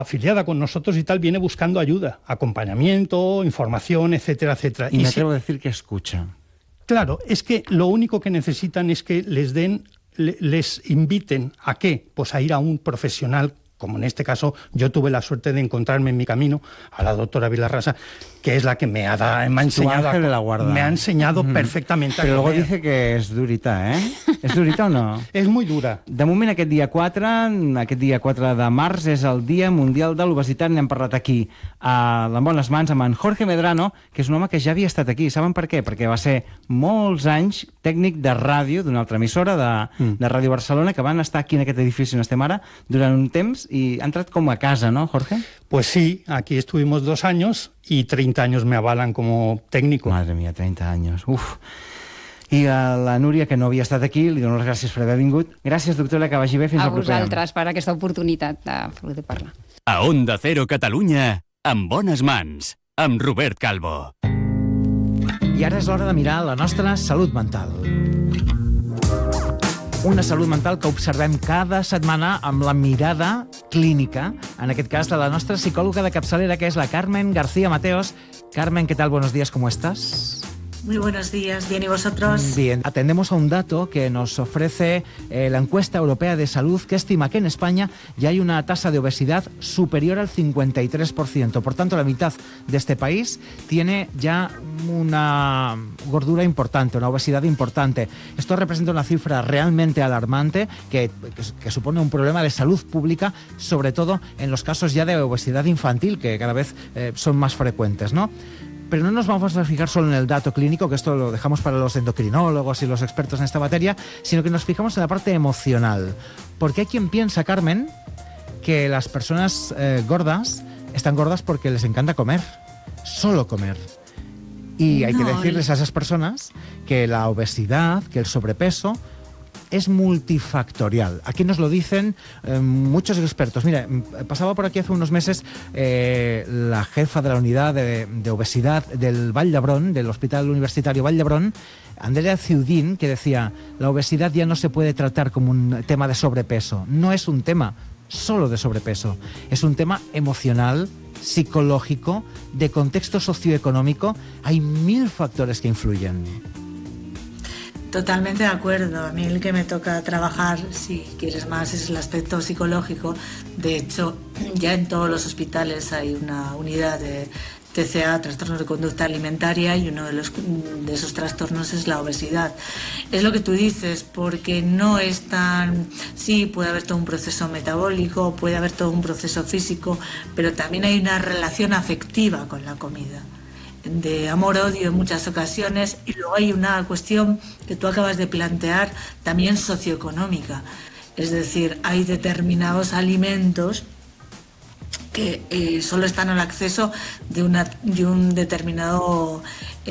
afiliada con nosotros y tal, viene buscando ayuda, acompañamiento, información, etcétera, etcétera. Y me atrevo a decir que escucha. Claro, es que lo único que necesitan es que les inviten ¿a qué? Pues a ir a un profesional, como en este caso yo tuve la suerte de encontrarme en mi camino a la doctora Vilarrasa, que es la que me ha enseñado, ángel de la guarda. Me ha enseñado perfectament a Però comer. luego dice que és durita, eh? És durita o no? És molt dura. De moment, aquest dia 4 de març, és el Dia Mundial de l'Obesitat. N'hem parlat aquí en bones mans amb en Jorge Medrano, que és un home que ja havia estat aquí. Saben per què? Perquè va ser molts anys tècnic de ràdio d'una altra emissora, de Ràdio Barcelona, que van estar aquí en aquest edifici on estem ara durant un temps i ha entrat com a casa, ¿no, Jorge? Pues sí, aquí estuvimos 2 años y 30 años me avalan como técnico. Madre mía, 30 años. Uf. I a la Núria, que no havia estat aquí, li dono les gràcies per haver vingut. Gràcies, doctora, que vagi bé. Fins al proper. A vosaltres per aquesta oportunitat de poder parlar. A Onda Cero Catalunya, en bones mans, amb Robert Calvo. I ara és l'hora de mirar la nostra salut mental. Una salut mental que observem cada setmana amb la mirada clínica, en aquest cas de la nostra psicòloga de capçalera, que és la Carmen García Mateos. Carmen, ¿qué tal? Buenos días, ¿cómo estás? Muy buenos días, bien, ¿y vosotros? Bien, atendemos a un dato que nos ofrece la encuesta europea de salud, que estima que en España ya hay una tasa de obesidad superior al 53%. Por tanto, la mitad de este país tiene ya una gordura importante, una obesidad importante. Esto representa una cifra realmente alarmante que supone un problema de salud pública, sobre todo en los casos ya de obesidad infantil, que cada vez son más frecuentes, ¿no? Pero no nos vamos a fijar solo en el dato clínico, que esto lo dejamos para los endocrinólogos y los expertos en esta materia, sino que nos fijamos en la parte emocional. Porque hay quien piensa, Carmen, que las personas gordas están gordas porque les encanta comer, solo comer. Y hay que decirles a esas personas que la obesidad, que el sobrepeso, es multifactorial. Aquí nos lo dicen muchos expertos. Mira, pasaba por aquí hace unos meses la jefa de la unidad de obesidad del Vall d'Hebron, del Hospital Universitario Vall d'Hebron, Andrea Ciudín, que decía: la obesidad ya no se puede tratar como un tema de sobrepeso. No es un tema solo de sobrepeso. Es un tema emocional, psicológico, de contexto socioeconómico. Hay 1000 factores que influyen. Totalmente de acuerdo. A mí el que me toca trabajar, si quieres más, es el aspecto psicológico. De hecho, ya en todos los hospitales hay una unidad de TCA, trastornos de conducta alimentaria, y uno de esos trastornos es la obesidad. Es lo que tú dices, porque no es tan... Sí, puede haber todo un proceso metabólico, puede haber todo un proceso físico, pero también hay una relación afectiva con la comida, de amor-odio en muchas ocasiones, y luego hay una cuestión que tú acabas de plantear, también socioeconómica. Es decir, hay determinados alimentos que solo están al acceso de un determinado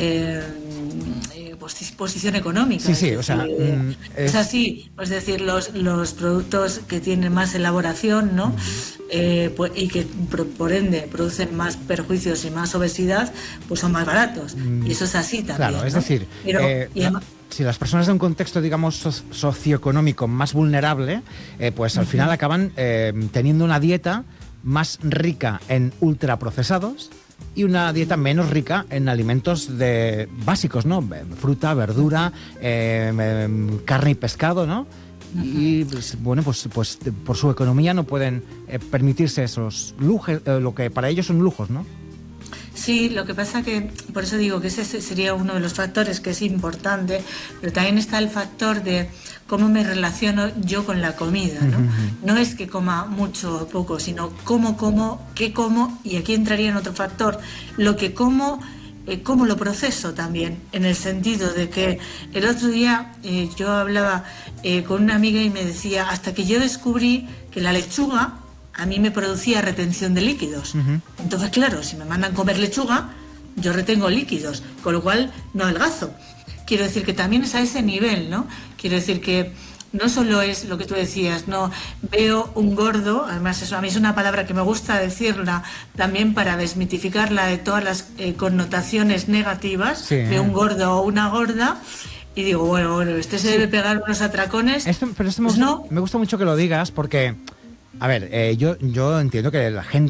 posición económica. Sí, sí, o sea... es así, es decir, los productos que tienen más elaboración, ¿no? Y que por ende producen más perjuicios y más obesidad, pues son más baratos. Y eso es así también. Claro, es decir... si las personas de un contexto, digamos, socioeconómico más vulnerable, pues al final acaban teniendo una dieta más rica en ultraprocesados y una dieta menos rica en alimentos básicos, ¿no? Fruta, verdura, carne y pescado, ¿no? Y bueno, pues por su economía no pueden permitirse esos lujos, lo que para ellos son lujos, ¿no? Sí, lo que pasa que, por eso digo que ese sería uno de los factores que es importante, pero también está el factor de cómo me relaciono yo con la comida, ¿no? No es que coma mucho o poco, sino cómo como, qué como, y aquí entraría en otro factor, lo que como, cómo lo proceso también, en el sentido de que el otro día yo hablaba con una amiga y me decía, hasta que yo descubrí que la lechuga a mí me producía retención de líquidos. Entonces, claro, si me mandan comer lechuga, yo retengo líquidos, con lo cual no adelgazo. Quiero decir que también es a ese nivel, ¿no? Quiero decir que no solo es lo que tú decías, no veo un gordo, además eso a mí es una palabra que me gusta decirla también para desmitificarla de todas las connotaciones negativas, de un gordo o una gorda, y digo, bueno, este se debe pegar unos atracones. Pero esto me gusta mucho que lo digas, porque A ver, yo entiendo que la gente